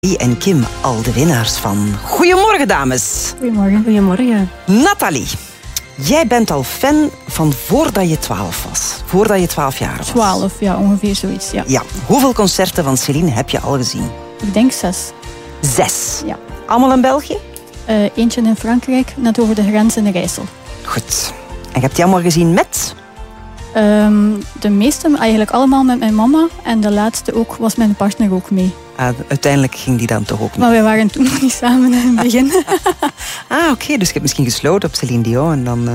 En Kim, al de winnaars van. Goedemorgen, dames. Goedemorgen. Goedemorgen. Nathalie, jij bent al fan van voordat je 12 was. Voordat je 12 jaar was. 12, ja, ongeveer zoiets, ja. Ja. Hoeveel concerten van Céline heb je al gezien? Ik denk 6. 6. Ja. Allemaal in België? Eentje in Frankrijk, net over de grens in de Rijssel. Goed. En je hebt die allemaal gezien met? De meeste, eigenlijk allemaal met mijn mama. En de laatste ook, was mijn partner ook mee. Uiteindelijk ging die dan toch ook niet. Maar wij waren toen nog niet samen in het begin. Oké. Dus je hebt misschien gesloten op Céline Dion en dan...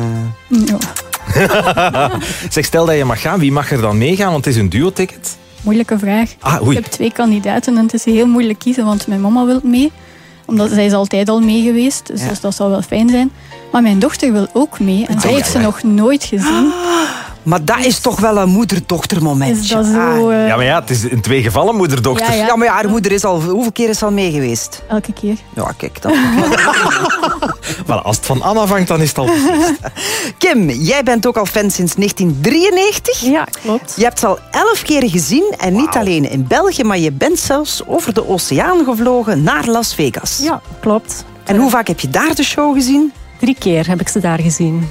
Ja. Zeg, stel dat je mag gaan, wie mag er dan meegaan? Want het is een duo-ticket. Moeilijke vraag. Oei. Ik heb 2 kandidaten en het is heel moeilijk kiezen, want mijn mama wil mee. Omdat zij is altijd al mee geweest, dus dat zou wel fijn zijn. Maar mijn dochter wil ook mee en zij heeft ze nog nooit gezien. Maar dat is toch wel een moeder-dochter momentje. Is dat zo? Ja, maar ja, het is in 2 gevallen moeder-dochter. Ja. Ja, maar ja, haar moeder is al... Hoeveel keer is ze al mee geweest? Elke keer. Ja, kijk dan. Voilà, als het van Anne afhangt, dan is het al beslist. Kim, jij bent ook al fan sinds 1993. Ja, klopt. Je hebt ze al 11 keer gezien. En niet alleen in België, maar je bent zelfs over de oceaan gevlogen naar Las Vegas. Ja, klopt. En hoe vaak heb je daar de show gezien? 3 keer heb ik ze daar gezien.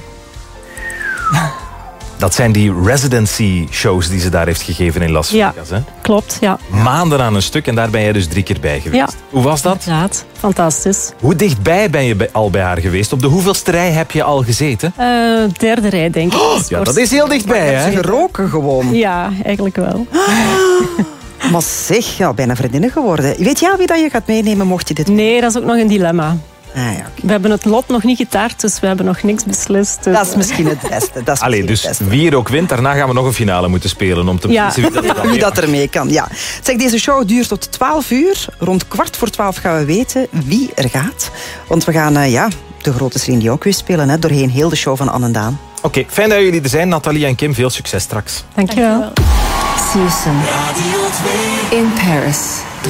Dat zijn die residency-shows die ze daar heeft gegeven in Las Vegas. Hè? Klopt, ja. Maanden aan een stuk en daar ben jij dus 3 keer bij geweest. Ja. Hoe was dat? Inderdaad, fantastisch. Hoe dichtbij ben je al bij haar geweest? Op de hoeveelste rij heb je al gezeten? 3e rij, denk ik. Ja, dat is heel dichtbij, Heb hè? je geroken gewoon? Ja, eigenlijk wel. Maar zeg, ja, bijna vriendinnen geworden. Weet jij wie dat je gaat meenemen mocht je dit... Nee, dat is ook nog een dilemma. Ah, ja, okay. We hebben het lot nog niet getaard, dus we hebben nog niks beslist. Dus... Dat is misschien het beste. Allee, dus wie er ook wint, daarna gaan we nog een finale moeten spelen om te beslissen wie dat ermee kan. Ja. Zeg, deze show duurt tot 12 uur. Rond 11:15 gaan we weten wie er gaat. Want we gaan de grote Céline Dion quiz spelen, hè, doorheen heel de show van Anne en Daan. Oké, fijn dat jullie er zijn. Nathalie en Kim, veel succes straks. Dankjewel. Susan in Paris.